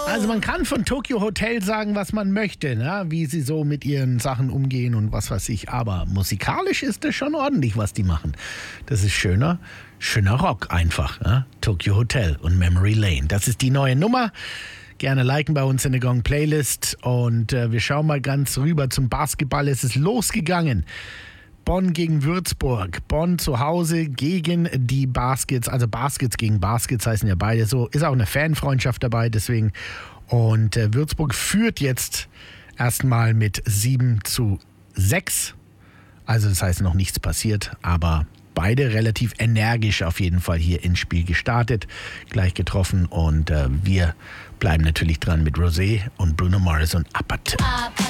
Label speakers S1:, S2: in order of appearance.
S1: Also man kann von Tokyo Hotel sagen, was man möchte, ne? Wie sie so mit ihren Sachen umgehen und was weiß ich. Aber musikalisch ist das schon ordentlich, was die machen. Das ist schöner Rock einfach. Ne? Tokyo Hotel und Memory Lane. Das ist die neue Nummer. Gerne liken bei uns in der Gong Playlist. Und wir schauen mal ganz rüber zum Basketball. Es ist losgegangen. Bonn gegen Würzburg. Bonn zu Hause gegen die Baskets. Also Baskets gegen Baskets heißen ja beide so. Ist auch eine Fanfreundschaft dabei, deswegen. Und Würzburg führt jetzt erstmal mit 7-6. Also das heißt, noch nichts passiert, aber beide relativ energisch auf jeden Fall hier ins Spiel gestartet, gleich getroffen. Und wir bleiben natürlich dran mit Rosé und Bruno Mars und Apathy.